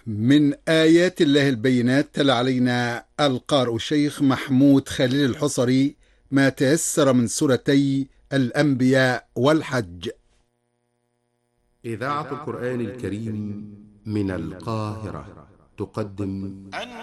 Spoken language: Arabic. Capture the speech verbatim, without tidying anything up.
من آيات الله البينات تلا علينا القارئ الشيخ محمود خليل الحصري ما تيسر من سورتي الأنبياء والحج. إذاعة القرآن الكريم من القاهرة تقدم